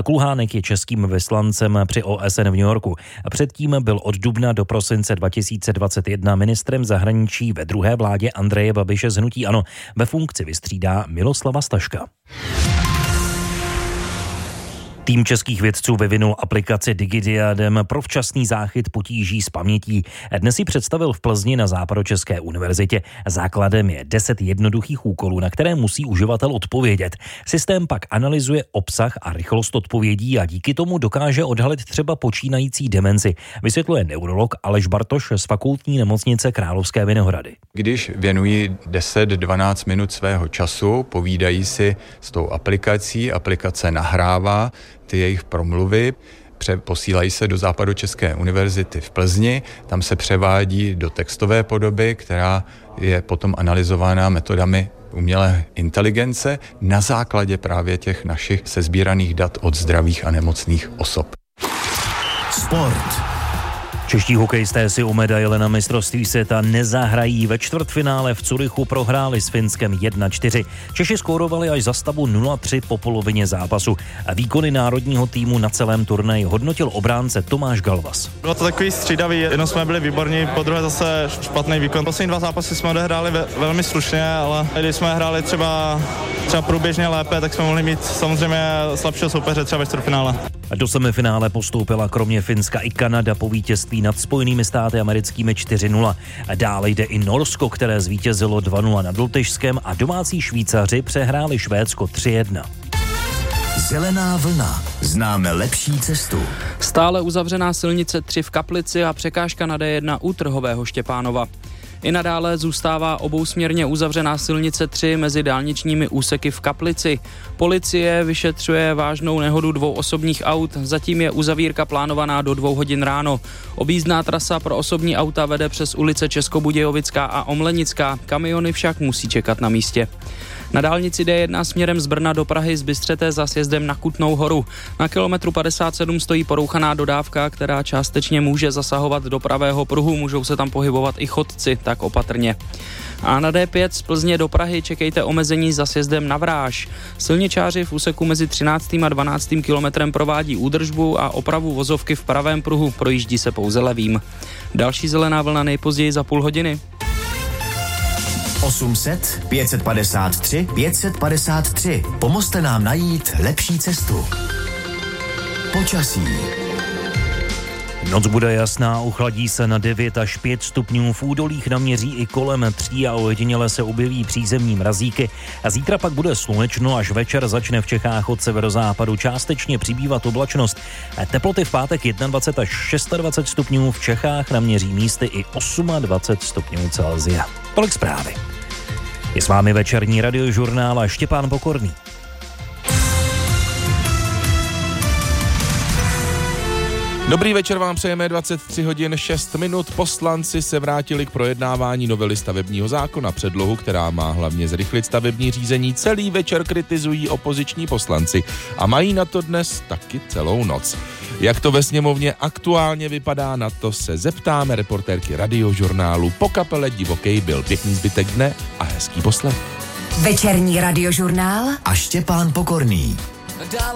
Kulhánek je českým vyslancem při OSN v New Yorku. Předtím byl od dubna do prosince 2021 ministrem zahraničí ve druhé vládě Andreje Babiše z hnutí ANO. Ve funkci vystřídá Miloslava Staška. Tým českých vědců vyvinul aplikaci DigiDiadem pro včasný záchyt potíží s pamětí. Dnes ji představil v Plzni na Západočeské univerzitě. Základem je 10 jednoduchých úkolů, na které musí uživatel odpovědět. Systém pak analyzuje obsah a rychlost odpovědí a díky tomu dokáže odhalit třeba počínající demenci, vysvětluje neurolog Aleš Bartoš z Fakultní nemocnice Královské Vinohrady. Když věnují 10-12 minut svého času, povídají si s tou aplikací, aplikace nahrává ty jejich promluvy, posílají se do Západočeské univerzity v Plzni, tam se převádí do textové podoby, která je potom analyzována metodami umělé inteligence na základě právě těch našich sesbíraných dat od zdravých a nemocných osob. Sport. Čeští hokejisté si o medaile na mistrovství světa nezahrají. Ve čtvrtfinále v Curychu prohráli s Finskem 1-4. Češi skórovali až za stavu 0-3 po polovině zápasu. A výkony národního týmu na celém turnaji hodnotil obránce Tomáš Galvas. Bylo to takový střídavý, jednou jsme byli výborní, po druhé zase špatný výkon. Poslední 2 zápasy jsme odehráli velmi slušně, ale když jsme hráli třeba průběžně lépe, tak jsme mohli mít samozřejmě slabšího soupeře třeba ve čtvrtfinále. Do semifinále postoupila kromě Finska i Kanada po vítězství nad Spojenými státy americkými 4-0. Dále jde i Norsko, které zvítězilo 2-0 nad Lotyšskem a domácí Švýcaři přehráli Švédsko 3-1. Zelená vlna. Známe lepší cestu. Stále uzavřená silnice 3 v Kaplici a překážka na D1 u Trhového Štěpánova. I nadále zůstává obousměrně uzavřená silnice 3 mezi dálničními úseky v Kaplici. Policie vyšetřuje vážnou nehodu 2 osobních aut, zatím je uzavírka plánovaná do 2 hodin ráno. Objízdná trasa pro osobní auta vede přes ulice Českobudějovická a Omlenická, kamiony však musí čekat na místě. Na dálnici D1 směrem z Brna do Prahy z Bystřete za sjezdem na Kutnou Horu. Na kilometru 57 stojí porouchaná dodávka, která částečně může zasahovat do pravého pruhu, můžou se tam pohybovat i chodci, tak opatrně. A na D5 z Plzně do Prahy čekejte omezení za sjezdem na Vráž. Silničáři v úseku mezi 13. a 12. kilometrem provádí údržbu a opravu vozovky v pravém pruhu, projíždí se pouze levým. Další zelená vlna nejpozději za půl hodiny. 800 553 553. Pomozte nám najít lepší cestu. Počasí. Noc bude jasná, uchladí se na 9 až 5 stupňů, v údolích naměří i kolem 3 a ojediněle se objeví přízemní mrazíky. A zítra pak bude slunečno, až večer začne v Čechách od severozápadu částečně přibývat oblačnost. Teploty v pátek 21 až 26 stupňů, v Čechách naměří místy i 28 stupňů Celsia. Tolik zprávy. Je s vámi večerní radiožurnál a Štěpán Pokorný. Dobrý večer vám přejeme, 23 hodin 6 minut. Poslanci se vrátili k projednávání novely stavebního zákona. Předlohu, která má hlavně zrychlit stavební řízení, celý večer kritizují opoziční poslanci a mají na to dnes taky celou noc. Jak to ve sněmovně aktuálně vypadá, na to se zeptáme reportérky radiožurnálu. Po kapele Divokej byl pěkný zbytek dne a hezký poslech. Večerní radiožurnál a Štěpán Pokorný.